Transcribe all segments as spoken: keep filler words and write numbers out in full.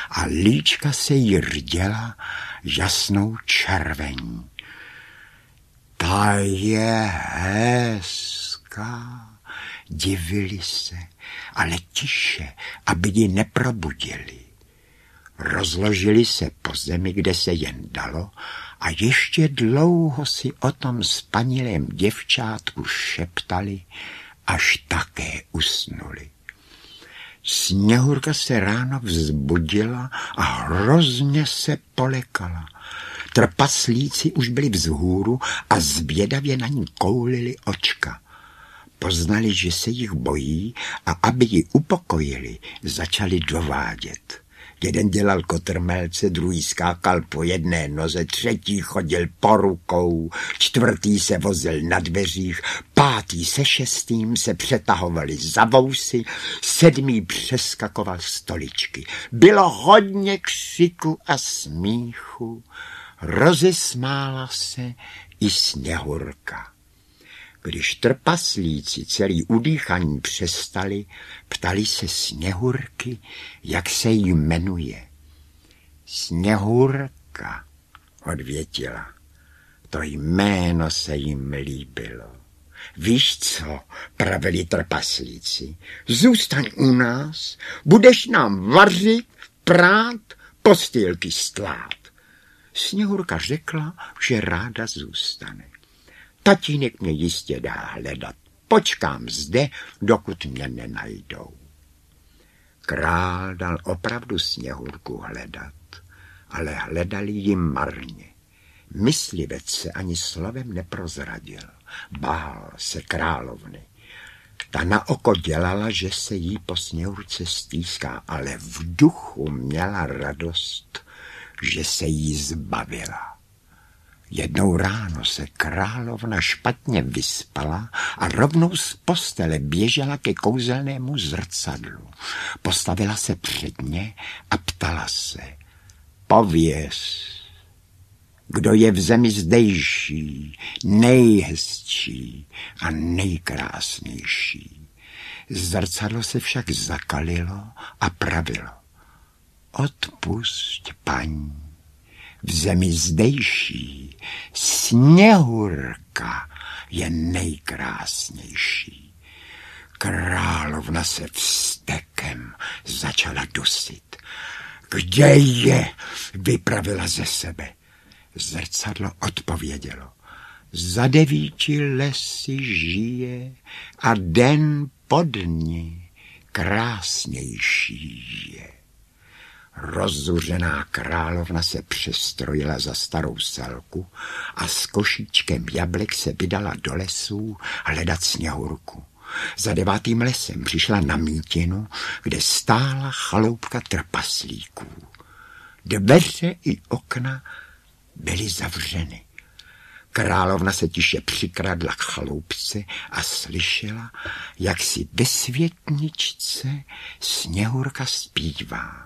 a líčka se jí rděla jasnou červení. Ta je hezká, divili se, ale tiše, aby ji neprobudili. Rozložili se po zemi, kde se jen dalo, a ještě dlouho si o tom spanilém děvčátku šeptali, až také usnuli. Sněhurka se ráno vzbudila a hrozně se polekala. Trpaslíci už byli vzhůru a zvědavě na ní koulili očka. Poznali, že se jich bojí, a aby ji upokojili, začali dovádět. Jeden dělal kotrmelce, druhý skákal po jedné noze, třetí chodil po rukou, čtvrtý se vozil na dveřích, pátý se šestým se přetahovali za vousy, sedmý přeskakoval stoličky. Bylo hodně křiku a smíchu, rozesmála se i Sněhurka. Když trpaslíci celý udýchaní přestali, ptali se Sněhurky, jak se jí jmenuje. Sněhurka, odvětila. To jméno se jim líbilo. Víš co, pravili trpaslíci, zůstaň u nás, budeš nám vařit, prát, postýlky stlát. Sněhurka řekla, že ráda zůstane. Tatínek mě jistě dá hledat. Počkám zde, dokud mě nenajdou. Král dal opravdu Sněhurku hledat, ale hledali ji marně. Myslivec se ani slovem neprozradil. Bál se královny. Ta na oko dělala, že se jí po Sněhurce stýská, ale v duchu měla radost, že se jí zbavila. Jednou ráno se královna špatně vyspala a rovnou z postele běžela ke kouzelnému zrcadlu. Postavila se před ně a ptala se, pověz, kdo je v zemi zdejší, nejhezčí a nejkrásnější. Zrcadlo se však zakalilo a pravilo, odpusť, paní, v zemi zdejší Sněhurka je nejkrásnější. Královna se vztekem začala dusit. Kde je? Vypravila ze sebe. Zrcadlo odpovědělo. Za devíti lesy žije a den pod ní krásnější je. Rozzuřená královna se přestrojila za starou selku a s košíčkem jablek se vydala do lesů hledat Sněhurku. Za devátým lesem přišla na mítinu, kde stála chaloupka trpaslíků. Dveře i okna byly zavřeny. Královna se tiše přikradla k chaloupce a slyšela, jak si ve světničce Sněhurka zpívá.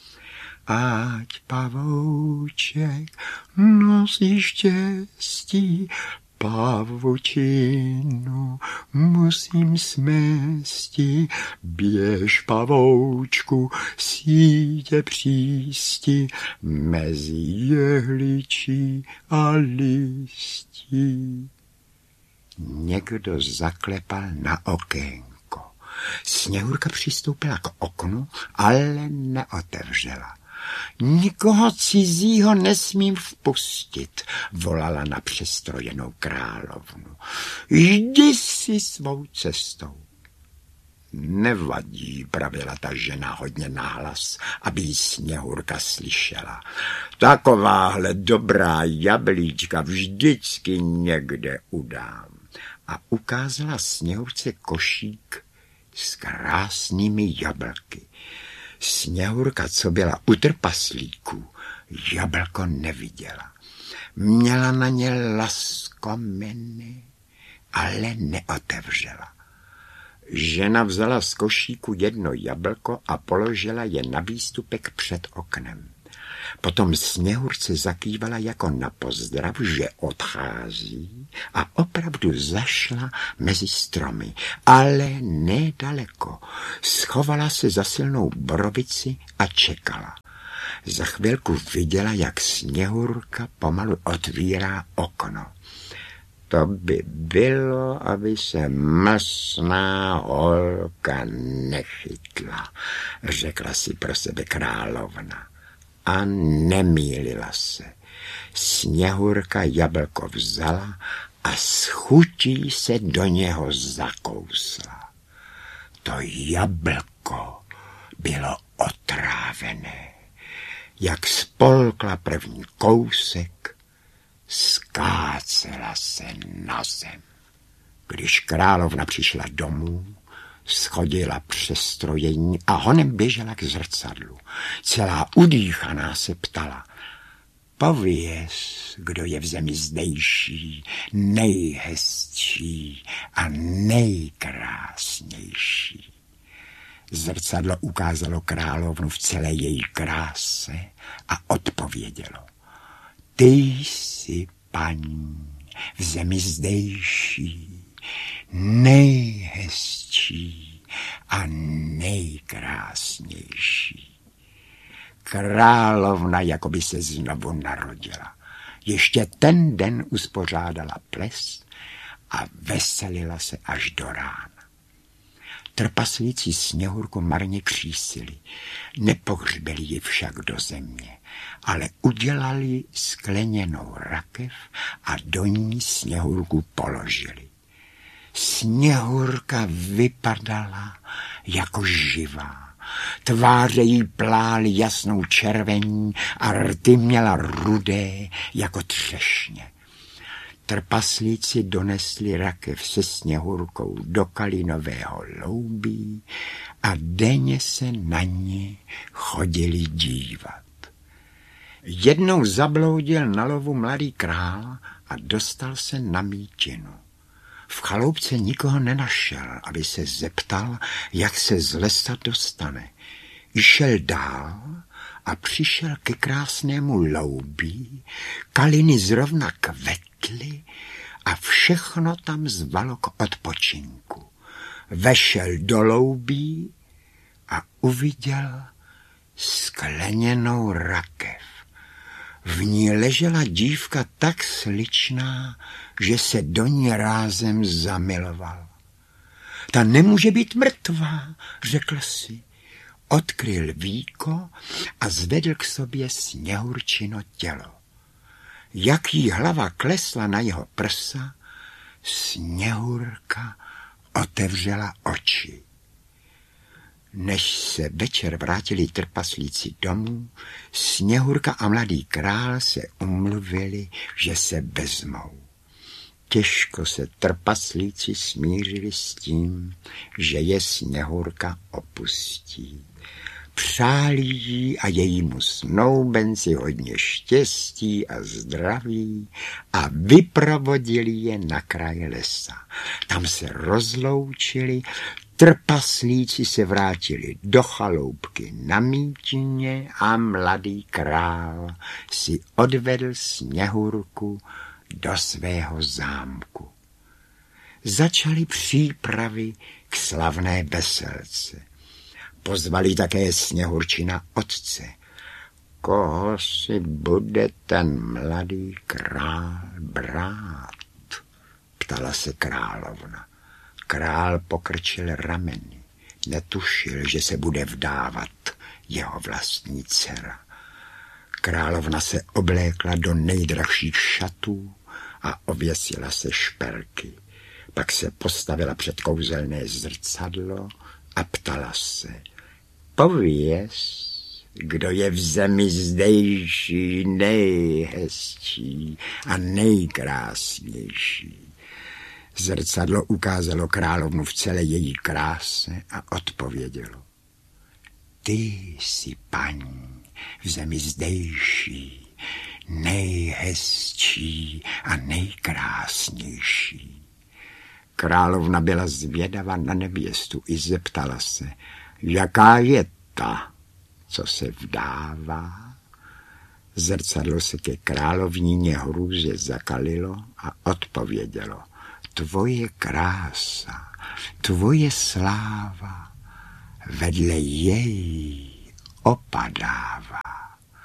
Ať pavouček nosí štěstí, pavučinu musím smésti, běž pavoučku, sítě přísti, mezi jehličí a listí. Někdo zaklepal na okénko. Sněhurka přistoupila k oknu, ale neotevřela. Nikoho cizího nesmím vpustit, volala na přestrojenou královnu. Jdi si svou cestou. Nevadí, pravila ta žena hodně nahlas, aby ji Sněhurka slyšela. Takováhle dobrá jablíčka vždycky někde udám. A ukázala Sněhurce košík s krásnými jablky. Sněhurka, co byla u trpaslíků, jablko neviděla. Měla na ně laskomeny, ale neotevřela. Žena vzala z košíku jedno jablko a položila je na výstupek před oknem. Potom Sněhurce zakývala jako na pozdrav, že odchází, a opravdu zašla mezi stromy, ale nedaleko. Schovala se za silnou borovici a čekala. Za chvilku viděla, jak Sněhurka pomalu otvírá okno. To by bylo, aby se mlsná holka nechytla, řekla si pro sebe královna. A nemýlila se. Sněhurka jablko vzala a s chutí se do něho zakousla. To jablko bylo otrávené. Jak spolkla první kousek, skácela se na zem. Když královna přišla domů, schodila přes strojení a honem běžela k zrcadlu. Celá udýchaná se ptala: pověz, kdo je v zemi zdejší, nejhezčí a nejkrásnější. Zrcadlo ukázalo královnu v celé její kráse a odpovědělo: ty jsi, paní, v zemi zdejší, nejhezčí a nejkrásnější. Královna jako by se znovu narodila. Ještě ten den uspořádala ples a veselila se až do rána. Trpaslíci Sněhurku marně křísili, nepohřbili ji však do země, ale udělali skleněnou rakev a do ní Sněhurku položili. Sněhurka vypadala jako živá. Tváře jí plály jasnou červení a rty měla rudé jako třešně. Trpaslíci donesli rakev se Sněhurkou do kalinového loubí a denně se na ní chodili dívat. Jednou zabloudil na lovu mladý král a dostal se na mítinu. V chaloupce nikoho nenašel, aby se zeptal, jak se z lesa dostane. Šel dál a přišel ke krásnému loubí, kaliny zrovna kvetly a všechno tam zvalo k odpočinku. Vešel do loubí a uviděl skleněnou rakev. V ní ležela dívka tak sličná, že se do ní rázem zamiloval. Ta nemůže být mrtvá, řekl si. Odkryl víko a zvedl k sobě Sněhurčino tělo. Jak jí hlava klesla na jeho prsa, Sněhurka otevřela oči. Než se večer vrátili trpaslíci domů, Sněhurka a mladý král se umluvili, že se vezmou. Těžko se trpaslíci smířili s tím, že je Sněhurka opustí. Přáli jí a jejímu snoubenci hodně štěstí a zdraví a vyprovodili je na kraj lesa. Tam se rozloučili, trpaslíci se vrátili do chaloupky na mítině a mladý král si odvedl Sněhurku do svého zámku. Začaly přípravy k slavné veselce. Pozvali také Sněhurčina otce. Koho si bude ten mladý král brát? Ptala se královna. Král pokrčil rameny. Netušil, že se bude vdávat jeho vlastní dcera. Královna se oblékla do nejdražších šatů a ověsila se šperky. Pak se postavila před kouzelné zrcadlo a ptala se: pověz, kdo je v zemi zdejší, nejhezčí a nejkrásnější. Zrcadlo ukázalo královnu v celé její kráse a odpovědělo: ty jsi, paní, v zemi zdejší, nejhezčí a nejkrásnější. Královna byla zvědava na nevěstu i zeptala se: jaká je ta, co se vdává? Zrcadlo se ke královníně hrůze zakalilo a odpovědělo: tvoje krása, tvoje sláva vedle její opadává.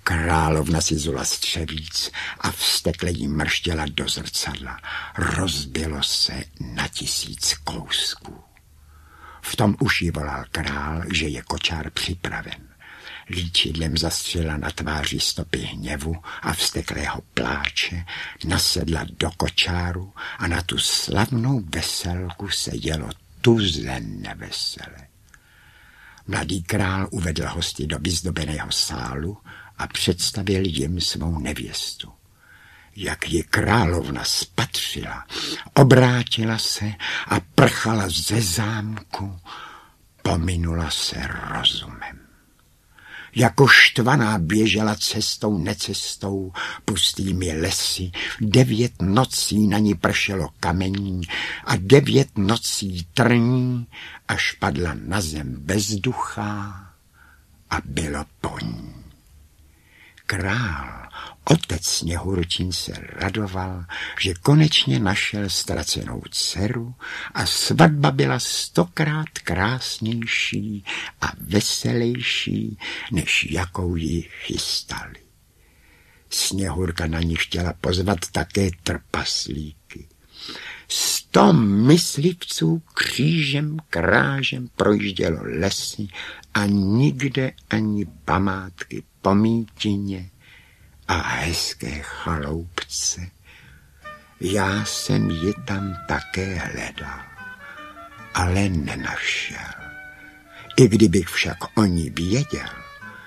Královna si zula střevíc a vztekle jí mrštěla do zrcadla. Rozbilo se na tisíc kousků. V tom už jí volal král, že je kočár připraven. Líčidlem zastřela na tváři stopy hněvu a vzteklého pláče, nasedla do kočáru a na tu slavnou veselku se jelo tuze nevesele. Mladý král uvedl hosty do vyzdobeného sálu a představil jim svou nevěstu. Jak ji královna spatřila, obrátila se a prchala ze zámku, pominula se rozumem. Jako štvaná běžela cestou necestou, pustými lesy, devět nocí na ní pršelo kamení a devět nocí trní, až padla na zem bezduchá a bylo po ní. Král, otec Sněhurčin, se radoval, že konečně našel ztracenou dceru a svatba byla stokrát krásnější a veselější, než jakou ji chystali. Sněhurka na ní chtěla pozvat také trpaslíky. Sto myslivců křížem krážem projíždělo lesy a nikde ani památky po mítině a hezké chaloupce. Já jsem ji tam také hledal, ale nenašel. I kdybych však o ní věděl,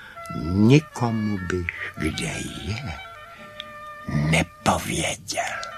nikomu bych, kde je, nepověděl.